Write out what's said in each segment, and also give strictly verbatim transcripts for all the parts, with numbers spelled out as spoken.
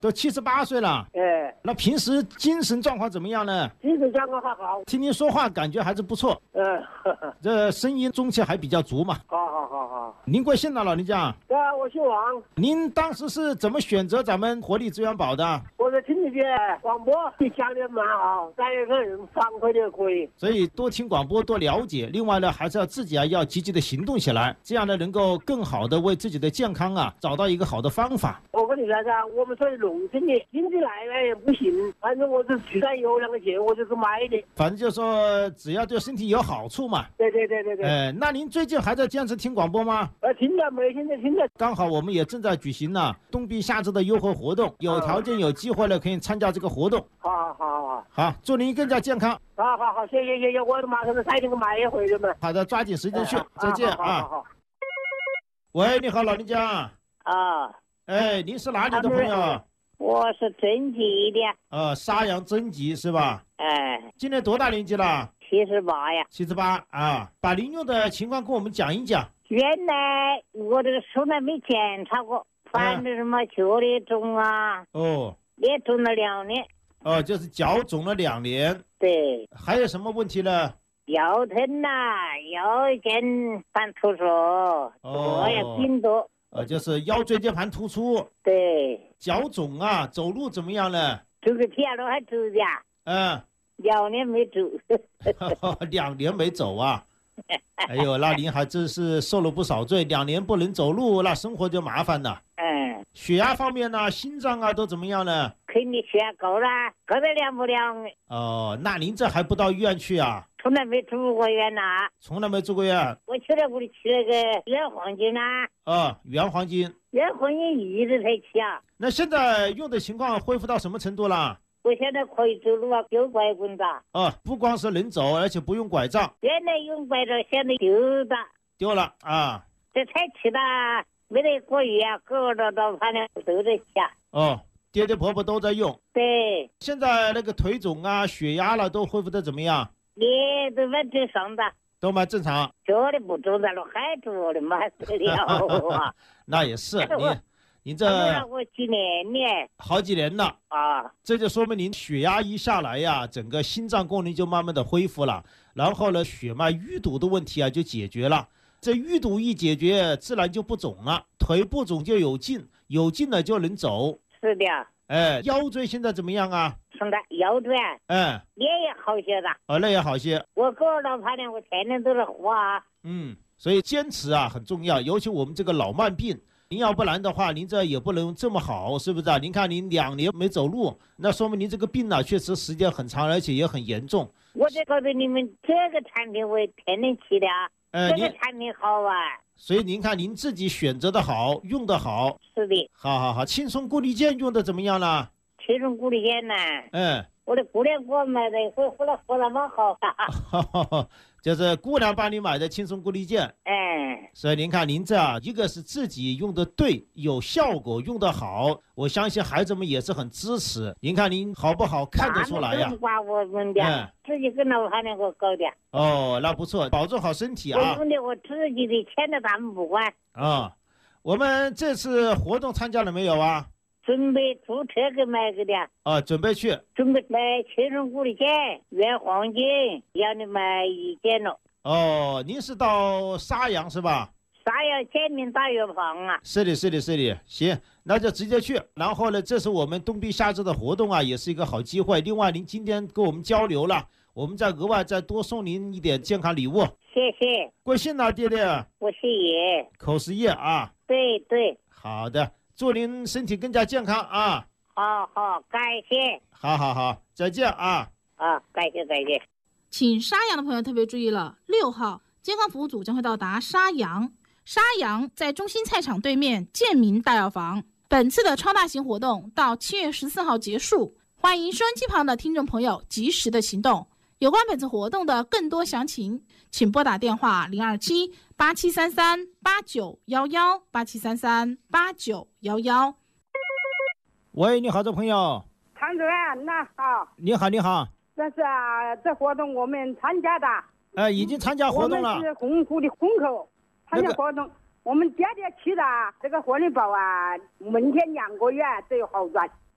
都七十八岁了。 哎， 那平时精神状况怎么样呢？ 精神状况还好。 听您说话感觉还是不错。 嗯， 这声音中气还比较足嘛。 好好好好。 您贵姓呢，老人家？ 对啊，我姓王。 您当时是怎么选择咱们活力资源宝的？ 我在听你的广播，你讲的蛮好，咱也个人反馈的可以。 所以多听广播，多了解。另外呢，还是要自己啊要积极的行动起来，这样呢能够更好的为自己的健康啊找到一个好的方法。 我跟你说噻，我们属于农村的，经济来源也不行，反正我是去山有两个钱，我就是买的。 反正就是说，只要对身体有好处嘛。 对对对对对。 哎，那您最近还在坚持听广播吗？ 呃，听着，每天在听着。 刚好我们也正在举行呢冬避夏至的优惠活动，有条件有机会了可以参加这个活动。 好好好好，祝您更加健康。 好好好，谢谢谢谢，我马上再给我买一回的嘛。 好的，抓紧时间去， 哎、 再见好好好好啊。喂，你好，老人家。 啊。 哎，您是哪里的朋友？ 我是征集的。 呃，沙洋征集是吧？ 哎。 今年多大年纪了？ 七十八呀。 七十八啊，把您用的情况跟我们讲一讲。 原来我这个从来没检查过，反正什么脚里肿啊。 哦。 也肿了两年。 哦，就是脚肿了两年。 对。 还有什么问题呢？ 腰疼呐、啊，腰间盘突出， 哦， 也病多。 呃，就是腰椎间盘突出。 对。 脚肿啊，走路怎么样呢？ 走个铁路还走的。 嗯。 两年没走。 两年没走啊。哎呦，那您还真是受了不少罪，两年不能走路，那生活就麻烦了。 嗯。 血压方面呢，心脏啊都怎么样呢？ 肯定血压高了，高得凉不凉？ 哦，那您这还不到医院去啊？ 从来没住过院呐。 从来没住过院。 我去了屋里吃那个原黄金呐。 哦，原黄金。 原黄金一直在吃啊。 那现在用的情况恢复到什么程度了？ 我现在可以走路啊，丢拐棍子。 哦，不光是能走，而且不用拐杖。 原来用拐杖，现在丢了。 丢了啊。 这才吃的没得一个月啊，个个都反正都在吃。 哦，爹爹婆婆都在用。 对。 现在那个腿肿啊、血压了都恢复得怎么样？ 也都蛮正常的。 都蛮正常。 脚的不肿的了，还肿的蛮得了啊。 那也是你。您这我几年呢？ 好几年了啊！ 这就说明您血压一下来呀，整个心脏功能就慢慢的恢复了，然后呢，血脉淤堵的问题啊就解决了。这淤堵一解决，自然就不肿了，腿不肿就有劲，有劲了就能走。 是的。 哎，腰椎现在怎么样啊？ 是的，腰椎。 嗯。 也也好些的。 哦，那也好些。 我个儿老怕呢，我天天都是花。 嗯，所以坚持啊很重要，尤其我们这个老慢病。您要不然的话，您这也不能这么好，是不是啊？您看您两年没走路，那说明您这个病呢、啊，确实时间很长，而且也很严重。 我在告诉你们，这个产品我也天天吃的啊，呃、这个产品好啊。 所以您看您自己选择的好，用的好。 是的。 好好好，轻松固力健用的怎么样了？ 轻松固力健呢？ 嗯。 我的姑娘给我买的，回回来喝了蛮好的。 就是姑娘帮你买的轻松固力健。 嗯。 所以您看您这样，一个是自己用的对，有效果，用的好，我相信孩子们也是很支持。您看您好不好看得出来呀？ 挂我们的，嗯、自己跟老汉那个搞的。 哦，那不错，保重好身体啊。 我用的我自己的钱的，咱们不管。 啊、哦，我们这次活动参加了没有啊？ 准备租车给买个的。 啊，准备去。 准备买轻松固力健、原黄金，要你买一件了。 哦，您是到沙洋是吧？ 沙洋健民大药房啊。 是的，是的，是的。行，那就直接去。然后呢，这是我们冬避夏至的活动啊，也是一个好机会。另外，您今天跟我们交流了，我们再额外再多送您一点健康礼物。 谢谢。 贵姓呢，爹爹？ 我是叶。 口是叶啊。 对对。 好的。祝您身体更加健康啊！ 好好，感谢。 好好好，再见啊！ 啊，感谢感谢。 请沙洋的朋友特别注意了，六号健康服务组将会到达沙洋，沙洋在中心菜场对面健民大药房。本次的超大型活动到七月十四号结束，欢迎收音机旁的听众朋友及时的行动。有关本次活动的更多详情，请拨打电话零二七八七三三八九幺幺八七三三八九幺幺。 喂，你好，这朋友。 常主任，那好。 你好，你好。 这是啊，这活动我们参加的。 呃，已经参加活动了。 我们是红湖的虹口参加活动，那个、我们爹爹去的这个活力宝啊，明天两个月都有好转。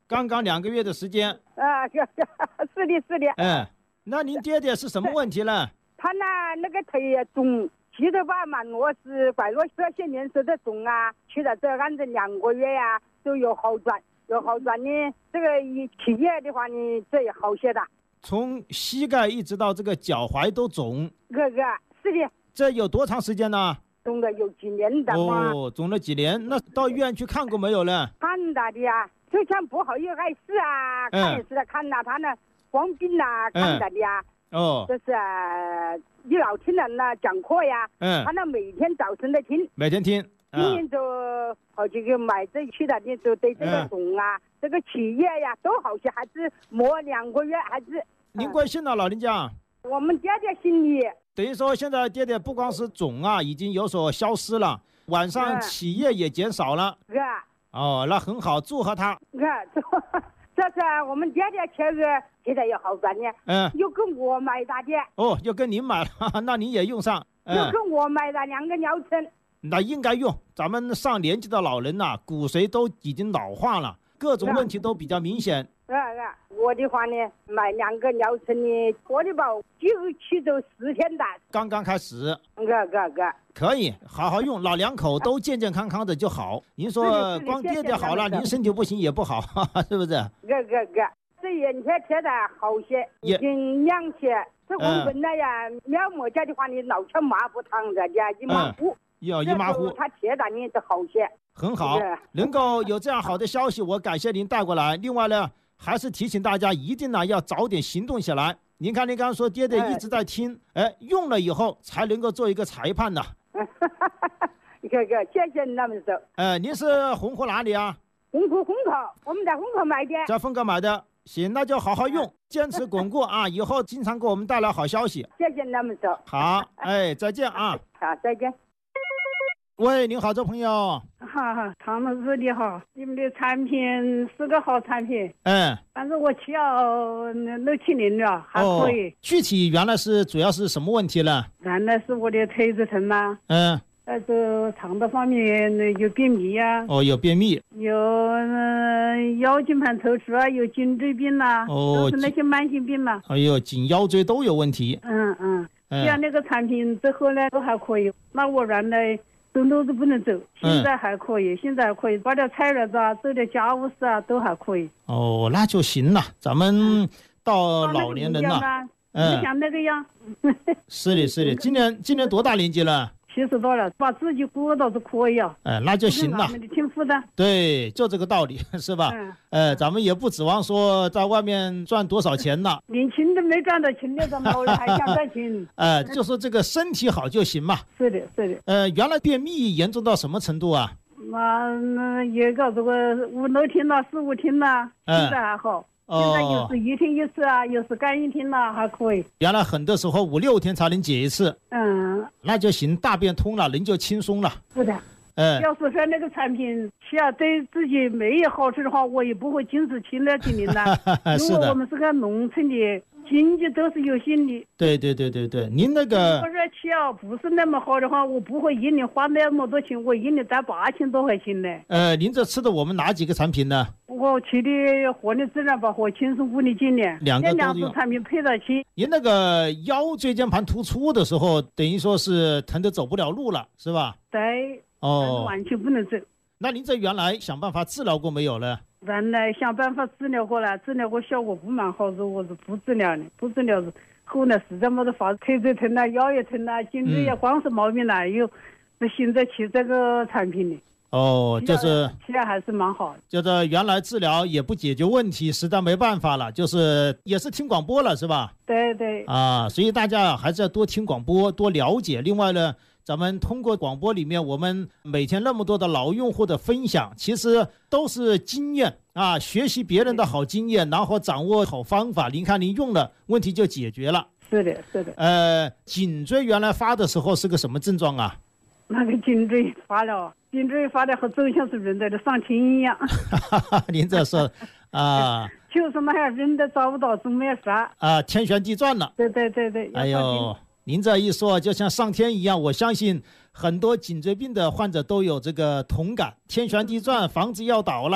刚刚两个月的时间。 啊，是是的，是的。 嗯，那您爹爹是什么问题呢？ 他呢，那个腿也肿，气得吧嘛，我是怪我这些年受的肿啊，去了这安整两个月呀、啊，都有好转，有好转呢。这个一起夜的话呢，这也好些的。 从膝盖一直到这个脚踝都肿。 哥哥，是的。 这有多长时间呢？ 肿了有几年的嘛。 哦，肿了几年，那到医院去看过没有呢？ 看到的呀，就像不好意思啊， 嗯、 看也是的，看到他呢光病啊，看到的呀。 嗯哦， 就是、呃、你老听人呢讲课呀， 嗯， 他那每天早晨都听， 每天听， 今年就好几个买这去的，你就对这个肿啊，嗯、这个起液呀，都好些，还是磨两个月，还是。 您贵姓呢，老人家？ 我们爹爹姓李。 等于说，现在爹爹不光是肿啊，已经有所消失了，晚上起夜也减少了。 是、嗯。 哦，那很好，祝贺他。 是、嗯，这是我们爹爹切个。现在有好转呢， 嗯， 又跟我买大的， 哦，又跟您买了，那您也用上， 嗯、又跟我买了两个疗程， 那应该用。咱们上年纪的老人呐、啊，骨髓都已经老化了，各种问题都比较明显。 是啊，我的话呢，买两个疗程呢，我的吧就去走十天的， 刚刚开始， 哥哥哥， 可以好好用，老两口都健健康康的就好。您说光爹爹好了，您身体不行也不好，是不是？ 哥哥哥。这眼贴贴的好些，已经亮些。这红本来呀，苗末家的话，你老吃麻不烫的呀，一马虎。 要一马虎。 他贴的你都好些。 很好，能够有这样好的消息，我感谢您带过来。另外呢，还是提醒大家，一定呢要早点行动起来。您看，您刚刚说爹爹一直在听，哎，用了以后才能够做一个裁判呢。 哥哥，谢谢你那么说。 呃，您是红河哪里啊？ 红河虹口，我们在虹口买的。 在虹口买的。行，那就好好用，坚持巩固啊！以后经常给我们带来好消息。 谢谢那么说。 好，哎，再见啊！ 好，再见。 喂，您好，这朋友。 哈哈，唐老师你好，你们的产品是个好产品。 嗯。 反正我吃了六七年了，还可以。 哦、具体原来是主要是什么问题呢？ 原来是我的腿子疼嘛。 嗯。 呃，这肠道方面有便秘呀、啊， 哦，有便秘， 有呃腰间盘突出啊，有颈椎病啦、啊，哦，都是那些慢性病嘛。 哎呦，颈腰椎都有问题。 嗯嗯，这样那个产品之后呢，都还可以。那我原来走路都不能走，现在还可以，嗯、现在还可以，把点菜了子啊，做点家务事啊，都还可以。 哦，那就行了。咱们到老年人了， 嗯，像那个样。 是的，是的。今年今年多大年纪了？ 七十多了，把自己过倒是可以啊。 哎，那就行了。 挺负担。 对，就这个道理，是吧？嗯。呃，咱们也不指望说在外面赚多少钱了。 年轻都没赚到钱的，怎么还想赚钱？ 呃，就说这个身体好就行嘛。 是的，是的。 呃，原来便秘严重到什么程度啊？ 那那也搞这个五六天了，四五天了，现在还好。现在又是一天一次啊，又是干一天了，还可以。 原来很多时候五六天才能解一次。 嗯， 那就行，大便通了，人就轻松了。 是的。 嗯， 要是说那个产品吃啊对自己没有好处的话，我也不会坚持吃了几年了。因为我们是个农村的，经济都是有限的。 对对对对对，您那个。 如果说吃啊不是那么好的话，我不会一年花那么多钱，我一年赚八千多块钱呢。 呃，您这吃的我们哪几个产品呢？ 我吃的活力自然宝和轻松物理健呢， 两个两种产品配到起。 您那个腰椎间盘突出的时候，等于说是疼得走不了路了，是吧？ 对。 哦。 完全不能走。 那您这原来想办法治疗过没有呢？ 原来想办法治疗过了，治疗过效果不蛮好，说我是不治疗的，不治疗是后来实在没得法子，腿子疼了，腰也疼了，颈椎也光是毛病了，又那现在吃这个产品的。 哦，就是现在还是蛮好的， 就是原来治疗也不解决问题，实在没办法了，就是也是听广播了，是吧？ 对对。 啊，所以大家还是要多听广播，多了解。另外呢，咱们通过广播里面，我们每天那么多的老用户的分享，其实都是经验啊，学习别人的好经验，然后掌握好方法。您看您用了，问题就解决了。 是的，是的。 呃，颈椎原来发的时候是个什么症状啊？ 那个颈椎发了，颈椎发的和走像是人在这上天一样。 您这说啊， 就是那样人都找不到，怎么样啥啊？天旋地转了。 对对对对。 哎呦，您这一说，就像上天一样，我相信很多颈椎病的患者都有这个同感。天旋地转，房子要倒了，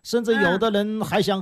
甚至有的人还想